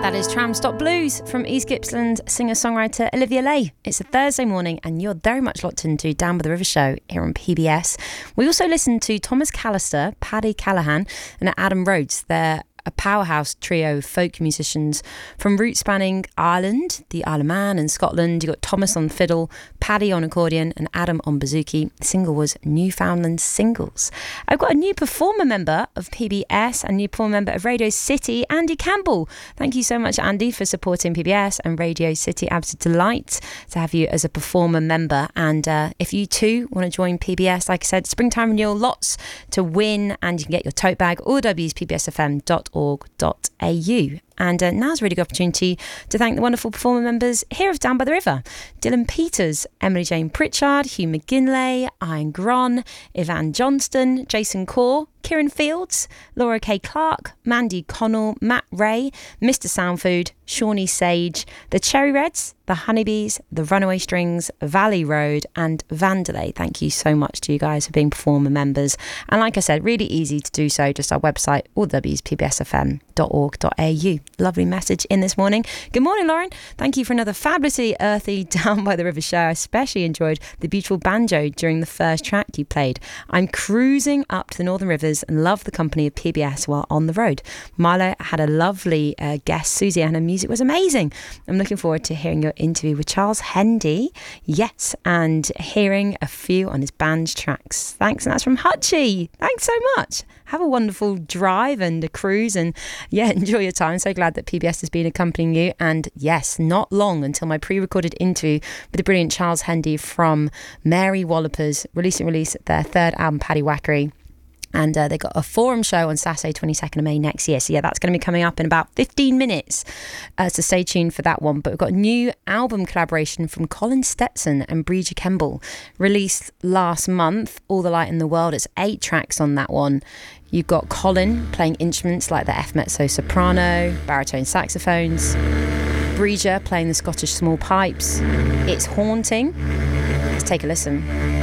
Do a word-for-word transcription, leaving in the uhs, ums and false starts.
That is Tram Stop Blues from East Gippsland singer-songwriter Olivia Lay. It's a Thursday morning and you're very much locked into Down by the River show here on P B S. We also listened to Thomas Callister, Paddy Callahan and Adam Rhodes. They're a powerhouse trio of folk musicians from route spanning Ireland, the Isle of Man and Scotland. You got Thomas on fiddle, Paddy on accordion and Adam on bouzouki. The single was Newfoundland Singles. I've got a new performer member of P B S and new performer member of Radio City, Andy Campbell. Thank you so much, Andy, for supporting P B S and Radio City. Absolute delight to have you as a performer member. And uh, if you too want to join P B S, like I said, springtime renewal, lots to win, and you can get your tote bag, all w's p b s f m dot org dot a u. And uh, now's a really good opportunity to thank the wonderful performer members here of Down by the River. Dylan Peters, Emily Jane Pritchard, Hugh McGinlay, Ian Gron, Ivan Johnston, Jason Corr, Kieran Fields, Laura K. Clark, Mandy Connell, Matt Ray, Mister Soundfood, Shawnee Sage, the Cherry Reds, the Honeybees, the Runaway Strings, Valley Road and Vandelay. Thank you so much to you guys for being performer members. And like I said, really easy to do so. Just our website, all w's p b s f m dot org dot a u. Lovely message in this morning. Good morning, Lauren. Thank you for another fabulously earthy Down by the River show. I especially enjoyed the beautiful banjo during the first track you played. I'm cruising up to the Northern Rivers and love the company of P B S while on the road. Milo had a lovely uh, guest, Susie, and her music was amazing. I'm looking forward to hearing your interview with Charles Hendy. Yes, and hearing a few on his band's tracks. Thanks, and that's from Hutchie. Thanks so much. Have a wonderful drive and a cruise, and yeah, enjoy your time. So glad that P B S has been accompanying you. And yes, not long until my pre-recorded interview with the brilliant Charles Hendy from Mary Wallopers, releasing release their third album, Paddy Wackery. And uh, they got a forum show on Saturday twenty-second of May next year. So yeah, that's going to be coming up in about fifteen minutes. Uh, so stay tuned for that one. But we've got a new album collaboration from Colin Stetson and Bridger Kemble, released last month, All the Light in the World. It's eight tracks on that one. You've got Colin playing instruments like the F mezzo soprano, baritone saxophones, Bridger playing the Scottish small pipes. It's haunting. Let's take a listen.